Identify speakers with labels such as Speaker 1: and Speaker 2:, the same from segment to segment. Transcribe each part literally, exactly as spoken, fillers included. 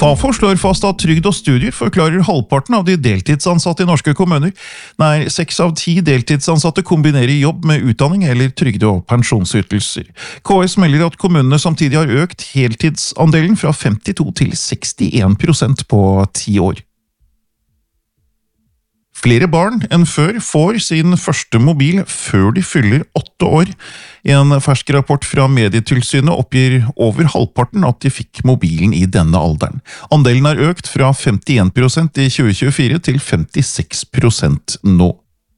Speaker 1: Fafo slår fast at trygd og studier forklarer halvparten av de deltidsansatte i norske kommuner. Nær seks av ti deltidsansatte kombinerer jobb med utdanning eller trygde- og pensjonsytelser. K S melder at kommunene samtidig har økt heltidsandelen fra femtito til sekstien prosent på ti år. Flere barn enn før får sin første mobil før de fyller åtte år. I en fersk rapport fra Medietilsynet oppgir over halvparten at de fikk mobilen i denne alderen. Andelen har økt fra femtien prosent i tjue tjuefire til femtiseks prosent nå.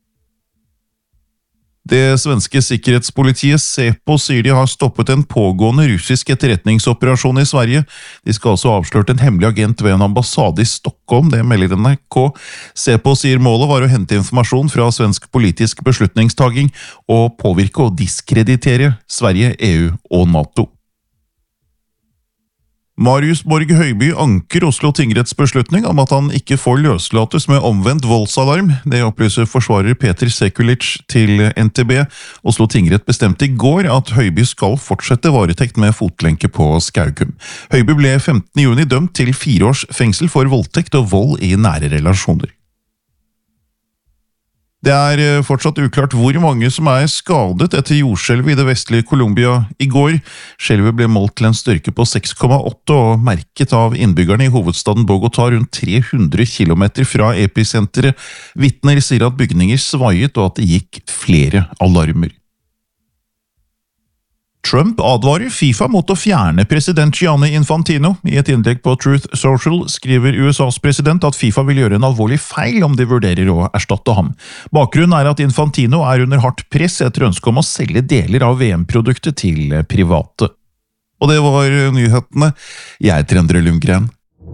Speaker 1: Det svenske sikkerhetspolitiet SEPO sier de har stoppet en pågående russisk etterretningsoperasjon i Sverige. De skal også ha avslørt en hemmelig agent ved en ambassade i Stockholm, det melder N R K. SEPO sier målet var å hente informasjon fra svensk politisk beslutningstaking og påvirke og diskreditere Sverige, E U og NATO. Marius Borg Høiby anker Oslo tingretts beslutning om at han ikke får løslates med omvendt voldsalarm. Det opplyser forsvarer Peter Sekulic til N T B. Oslo tingrett bestemte i går at Høiby skal fortsette varetekt med fotlenke på Skaugum. Høiby ble femtende juni dømt til fire års fengsel for voldtekt og vold i nære relasjoner. Det er fortsatt uklart hvor mange som er skadet etter jordskjelvet i det vestlige Colombia i går. Skjelvet ble målt til en styrke på seks komma åtte og merket av innbyggerne i hovedstaden Bogotá rundt tre hundre kilometer fra episenteret. Vitner sier at bygninger svaiet og at det gikk flere alarmer. Trump advarer FIFA mot å fjerne president Gianni Infantino. I et innlegg på Truth Social skriver U S A's president at FIFA vil gjøre en alvorlig feil om de vurderer å erstatte ham. Bakgrunnen er at Infantino er under hardt press etter ønske om å selge deler av V M-produktet til private. Og det var nyhetene. Jeg heter Endre Lundgren.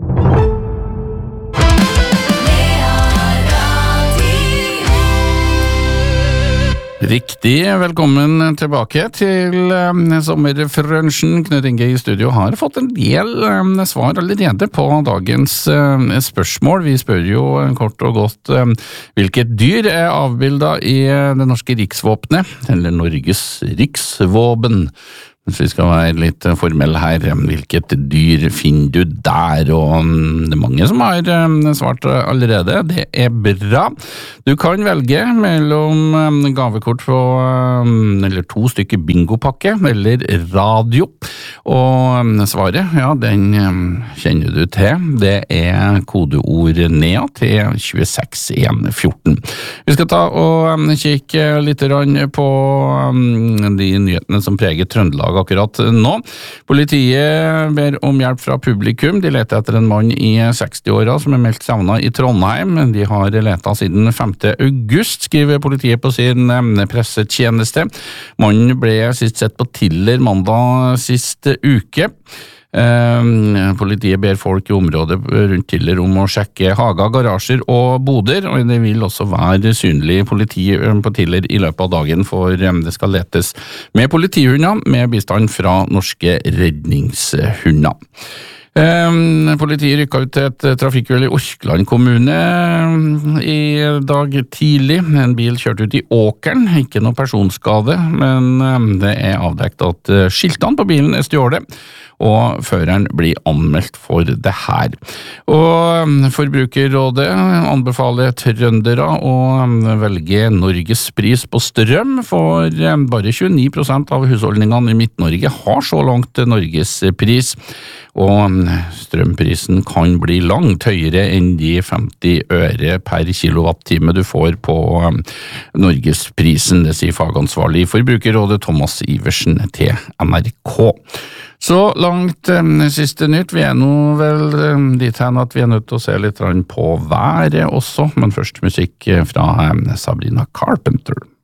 Speaker 2: Riktig, velkommen tilbake til um, sommerfrønsjen. Knut Inge i studio har fått en del um, svar allerede på dagens um, spørsmål. Vi spør jo kort og godt um, hvilket dyr er avbildet i det norske riksvåpenet, eller Norges riksvåpen. Hvis vi skal være litt formell her, hvilket dyr finner du der? Og det er mange som har svart allerede, det er bra. Du kan velge mellom gavekort på eller to stykker bingopakke, eller radio. Og svaret, ja, den kjenner du til. Det er kodeord NEA til to seks en ett fire. Vi skal ta og kikke litt på de nyhetene som preger Trøndelag akkurat nå. Politiet ber om hjelp fra publikum. De leter etter en mann i seksti-åra som er meldt savnet i Trondheim. De har letet siden femte august, skriver politiet på sin pressetjeneste. Mannen ble sist sett på Tiller mandag siste uke. Eh, politiet ber folk i området rundt Tiller om å sjekke hager, garasjer og boder, og det vil også være synlig politi på Tiller i løpet av dagen, for det skal letes med politihunder med bistand fra norske redningshunder. Um, politiet rykket ut til et trafikkuhell i Orkland kommune i dag tidlig. En bil kjørte ut i åkeren, ikke noe personskade, men um, det er avdekt at skiltene på bilen er stjålet, og føreren blir anmeldt for det her. Og Forbrukerrådet anbefaler trøndere å velge Norges pris på strøm, for bare tjueni prosent av husholdningene i Midt-Norge har så langt Norges pris, og strømprisen kan bli langt høyere enn de femti øre per kilowattime du får på Norgesprisen, det sier fagansvarlig i Forbrukerrådet Thomas Iversen til N R K. Så langt um, siste nytt, vi er nå vel um, dit hen at vi er nødt til å se litt på været også, men først musikk fra um, Sabrina Carpenter.